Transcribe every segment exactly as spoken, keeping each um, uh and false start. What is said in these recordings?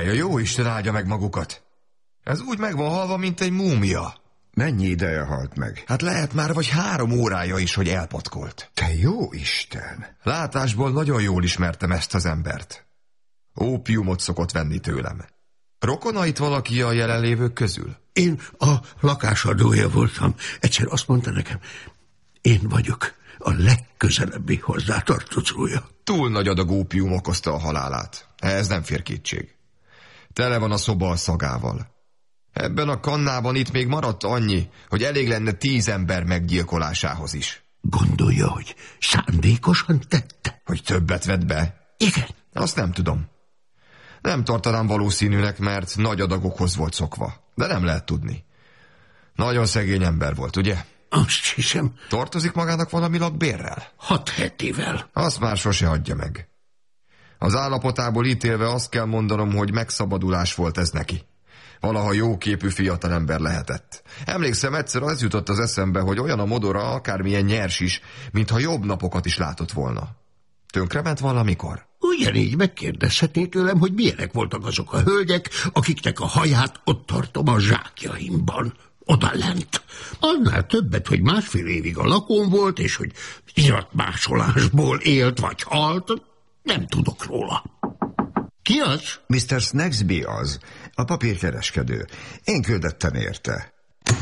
Atya, jó Isten áldja meg magukat. Ez úgy meg van halva, mint egy múmia. Mennyi ideje halt meg? Hát lehet már vagy három órája is, hogy elpatkolt. Te jó Isten! Látásból nagyon jól ismertem ezt az embert. Ópiumot szokott venni tőlem. Rokona itt valaki a jelenlévők közül? Én a lakásadója voltam. Egyszer azt mondta nekem, én vagyok a legközelebbi hozzátartozója. Túl nagy adag ópium okozta a halálát. Ez nem fér kétség. Tele van a szoba a szagával. Ebben a kannában itt még maradt annyi, hogy elég lenne tíz ember meggyilkolásához is. Gondolja, hogy szándékosan tette? Hogy többet vett be? Igen. Azt nem tudom. Nem tartanám valószínűnek, mert nagy adagokhoz volt szokva. De nem lehet tudni. Nagyon szegény ember volt, ugye? Azt hiszem. Tartozik magának valami lakbérrel? Hat hetivel. Azt már sose hagyja meg. Az állapotából ítélve azt kell mondanom, hogy megszabadulás volt ez neki. Valaha jóképű fiatalember lehetett. Emlékszem, egyszer az jutott az eszembe, hogy olyan a modora, akármilyen nyers is, mintha jobb napokat is látott volna. Tönkrement valamikor? Ugyanígy megkérdezhetné tőlem, hogy milyenek voltak azok a hölgyek, akiknek a haját ott tartom a zsákjaimban, oda lent. Annál többet, hogy másfél évig a lakón volt, és hogy iratmásolásból élt vagy halt, nem tudok róla. Ki az? miszter Snagsby az, a papírkereskedő. Én küldettem érte.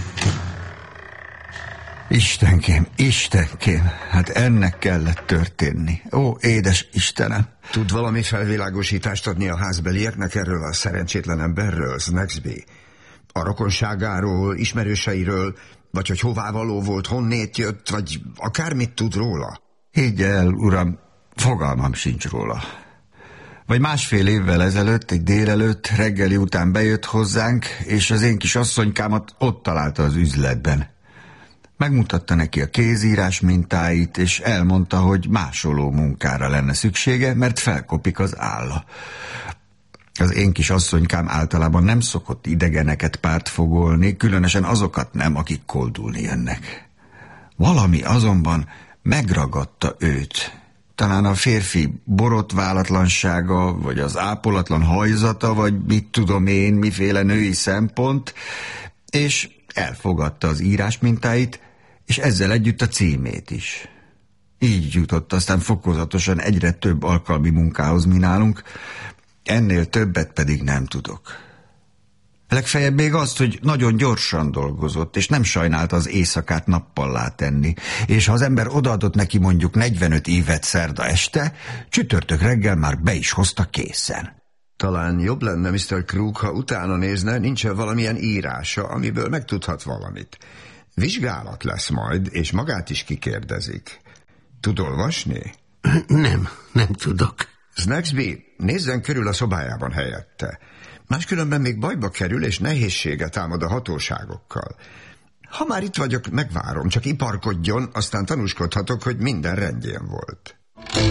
Istenkém, Istenkém, hát ennek kellett történni. Ó, édes Istenem! Tud valami felvilágosítást adni a házbelieknek erről a szerencsétlen emberről, Snagsby? A rokonságáról, ismerőseiről, vagy hogy hová való volt, honnét jött, vagy akármit tud róla? Higgy el, uram, fogalmam sincs róla. Vagy másfél évvel ezelőtt, egy délelőtt, reggeli után bejött hozzánk, és az én kis asszonykámat ott találta az üzletben. Megmutatta neki a kézírás mintáit, és elmondta, hogy másoló munkára lenne szüksége, mert felkopik az álla. Az én kis asszonykám általában nem szokott idegeneket pártfogolni, különösen azokat nem, akik koldulni jönnek. Valami azonban megragadta őt. Talán a férfi borotválatlansága, vagy az ápolatlan hajzata, vagy mit tudom én, miféle női szempont, és elfogadta az írás mintáit, és ezzel együtt a címét is. Így jutott aztán fokozatosan egyre több alkalmi munkához, mi nálunk, ennél többet pedig nem tudok. Legfeljebb még azt, hogy nagyon gyorsan dolgozott, és nem sajnálta az éjszakát nappallá tenni, és ha az ember odaadott neki mondjuk negyvenöt évet szerda este, csütörtök reggel már be is hozta készen. Talán jobb lenne, miszter Krug, ha utána nézne, nincsen valamilyen írása, amiből megtudhat valamit. Vizsgálat lesz majd, és magát is kikérdezik. Tud olvasni? Nem, nem tudok. Snagsby, nézzen körül a szobájában helyette. Máskülönben még bajba kerül, és nehézséget támad a hatóságokkal. Ha már itt vagyok, megvárom, csak iparkodjon, aztán tanúskodhatok, hogy minden rendjén volt.